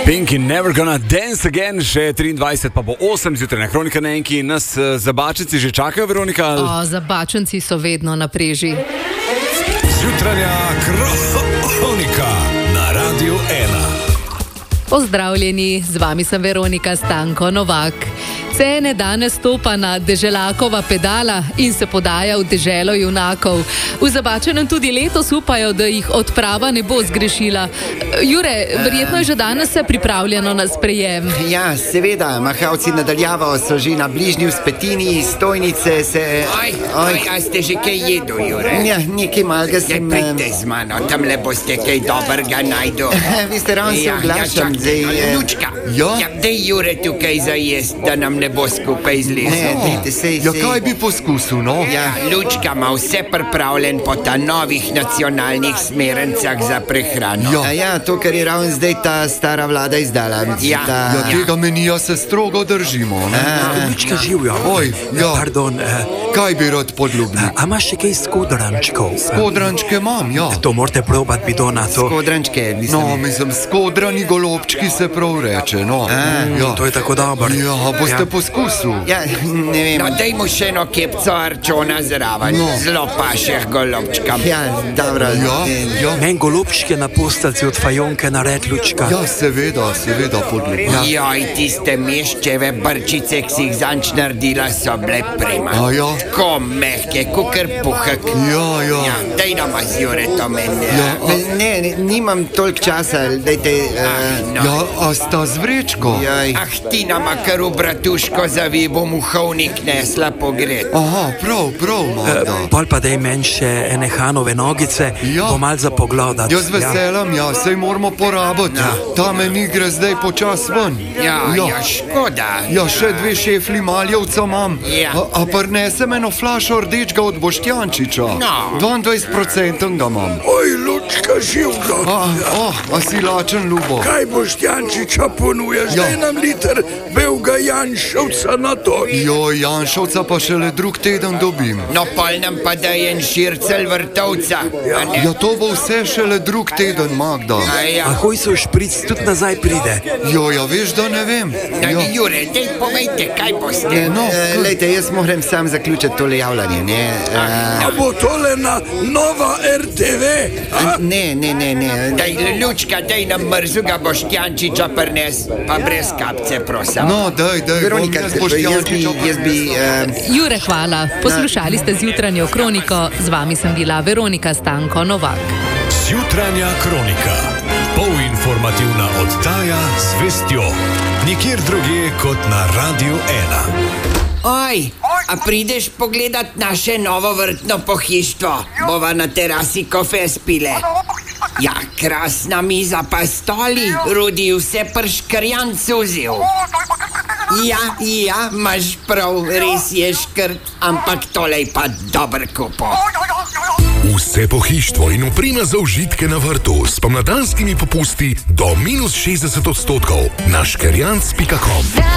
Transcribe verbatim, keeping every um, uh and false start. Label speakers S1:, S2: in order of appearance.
S1: Pinky Never Gonna Dance Again, še triindvajset pa bo osem zjutraj na Kronika na enki. Nas uh, zabačenci že čakajo, Veronika?
S2: O, zabačenci so vedno na preži.
S3: Zjutranja Kronika na Radiu ena.
S2: Pozdravljeni, z vami sem Veronika Stanko Novak. Cene danes stopa na deželakova pedala in se podaja v deželo junakov. V Zabačenem tudi letos upajo, da jih odprava ne bo zgrešila. Jure, verjetno je že danes se pripravljeno na sprejem.
S4: Ja, seveda, mahavci nadaljavo so že na bližnji vzpetini, stojnice se...
S5: Oj, oj, a ste že kaj jedu, Jure?
S4: Ja, nekaj malega sem...
S5: Ja, pridite z mano, tamle boste kaj dobrega najdu.
S4: Vi ste ravno se oglašam, zdaj...
S5: Ja, Lučka,
S4: Jo?
S5: ja, dej Jure tukaj za jest, da nam ne bo skupaj zlezil.
S4: Ne, dajte, sej,
S6: Ja,
S4: sej...
S6: kaj bi poskusil, no?
S5: Ja, Lučka ima vse pripravljen po ta novih nacionalnih smernicah za prehrano.
S6: Ja.
S4: A ja, to, kar je ravno zdaj ta stara vlada izdala. Mislim,
S5: Ja.
S4: ta...
S6: Ja, tega menija se strogo držimo, ne?
S7: Lučka živijo.
S6: Oj, ja.
S7: Pardon, eh,
S6: Kaj bi rad podljubnik?
S7: a imaš še kaj skodrančkov?
S6: Kodrančke imam, ja.
S7: To morate probati, bidona, to.
S4: Kodrančke, mislim...
S6: No, mislim, skodrani golobčki se prav reče, no. Ja.
S7: To je tako dobro.
S6: Ja, boste poskusil.
S4: Ja, ne vem...
S5: No, daj mu še eno kepco arčona zraven.
S6: No.
S5: Zelo pašeh golobčkam.
S4: Ja, dobro.
S6: Ja, ja.
S7: Men golubčke na postelci od fajonke nared, Lučka.
S6: Ja, seveda, seveda podljubnik. Ja.
S5: Joj, tiste meščeve brčice, ki si jih zanč naredila, so bile prima.
S6: A ja?
S5: Ko mehke, kukar puhek.
S6: Ja, ja.
S5: Ja, daj nama z Jure to meni.
S6: Ja, a,
S4: Ne, ne, nimam toliko časa, dajte... Uh...
S5: No.
S6: ja, a sta z vrečko?
S4: Jaj.
S5: Ah, ti nama kar v bratuško zavi, bom v hovnik nesla pogret.
S6: Aha, prav, prav, Magda.
S7: Eh, Pol pa dej meni še ene Hanove nogice,
S6: Ja.
S7: bo mal za pogledat.
S6: Jaz veselam, ja, sej moramo porabiti.
S5: Ja.
S6: Ta meni gre zdaj počas ven.
S5: Ja, ja, škoda.
S6: Ja, še dve šefli maljevca imam.
S5: Ja.
S6: A, a prinesem eno flašo rdečega od Boštjančiča.
S5: No.
S6: dvaindvajset procentov ga imam.
S8: Oj, Lučka, živka,
S6: A, a, a si lačen, Ljubo?
S8: kaj boš Jančiča ponuješ?
S6: Ja.
S8: Daj nam liter belega Janšovca na to.
S6: Jo, Janšovca pa šele drug teden dobim.
S5: No, pol nam pa da en šircel vrtovca. A ne?
S6: Ja, to bo vse šele drug teden, Magda.
S5: A ja.
S7: A hoj so špric tudi nazaj pride.
S6: Jo, ja, veš, da ne vem.
S5: Ja,
S6: Ja.
S5: Jure, dej povejte, kaj boste.
S6: No,
S4: Uh, lejte, jaz moram sam zaključiti tole javljanje, ne?
S8: A
S4: Uh,
S8: bo tole na Nova R T V? A?
S4: ne, ne, ne, ne.
S5: Daj, Lučka, daj nam mrzuga Boštjančiča prnes, pa brez kapce, prosim.
S6: No, daj, daj,
S4: Veronika,
S6: bom jaz
S4: jaz
S6: Boštjančiča
S4: bi, jaz bi uh,
S2: Jure, hvala. Poslušali ste zjutranjo Kroniko, z vami sem bila Veronika Stanko Novak.
S3: Zjutranja Kronika. Polinformativna oddaja z vestjo. Nikjer drugje kot na Radiu ena.
S5: Oj, a prideš pogledat naše novo vrtno pohištvo? Bova na terasi kofe spile. Ja, krasna miza pa stoli, Rudi vse prškrjan suzil. Ja, ja, imaš prav, res je škrt, ampak tole je pa dober kupo.
S3: Vse pohištvo in oprema za užitke na vrtu s pomladanskimi popusti do minus šestdeset odstotkov na škerjanc pika com.